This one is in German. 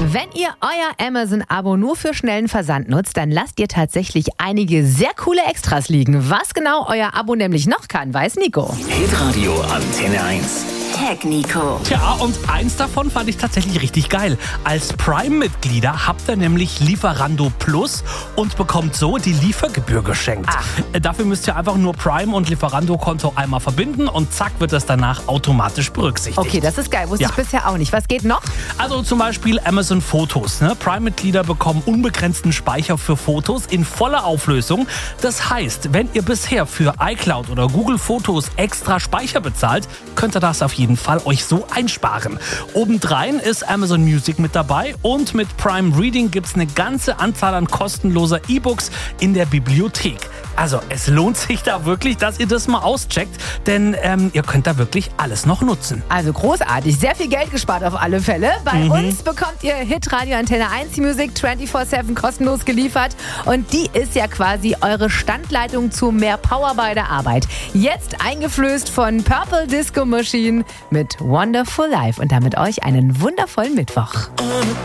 Wenn ihr euer Amazon-Abo nur für schnellen Versand nutzt, dann lasst ihr tatsächlich einige sehr coole Extras liegen. Was genau euer Abo nämlich noch kann, weiß Nico. Hitradio Antenne 1. Tag Nico. Tja, und eins davon fand ich tatsächlich richtig geil. Als Prime-Mitglieder habt ihr nämlich Lieferando Plus und bekommt so die Liefergebühr geschenkt. Dafür müsst ihr einfach nur Prime- und Lieferando-Konto einmal verbinden und zack wird das danach automatisch berücksichtigt. Okay, das ist geil. Wusste ich bisher auch nicht. Was geht noch? Also zum Beispiel Amazon Fotos. Prime-Mitglieder bekommen unbegrenzten Speicher für Fotos in voller Auflösung. Das heißt, wenn ihr bisher für iCloud oder Google Fotos extra Speicher bezahlt, könnt ihr das auf jeden Fall euch so einsparen. Obendrein ist Amazon Music mit dabei und mit Prime Reading gibt es eine ganze Anzahl an kostenloser E-Books in der Bibliothek. Also es lohnt sich da wirklich, dass ihr das mal auscheckt, denn ihr könnt da wirklich alles noch nutzen. Also großartig. Sehr viel Geld gespart auf alle Fälle. Bei uns bekommt ihr Hitradio Antenne 1 Music 24/7 kostenlos geliefert. Und die ist ja quasi eure Standleitung zu mehr Power bei der Arbeit. Jetzt eingeflößt von Purple Disco Machine mit Wonderful Life. Und damit euch einen wundervollen Mittwoch.